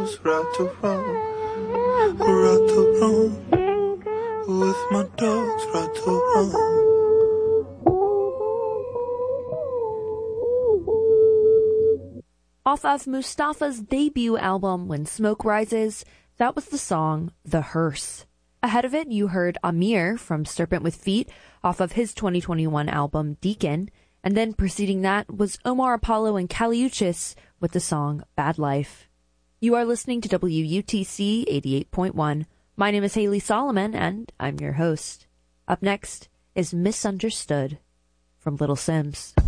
dogs right to roam, with my dogs right to roam. Off of Mustafa's debut album, When Smoke Rises, that was the song The Hearse. Ahead of it, you heard Amir from Serpent with Feet off of his 2021 album Deacon, and then preceding that was Omar Apollo and Caliuchis with the song Bad Life. You are listening to WUTC 88.1. My name is Haley Solomon, and I'm your host. Up next is Misunderstood from Little Sims.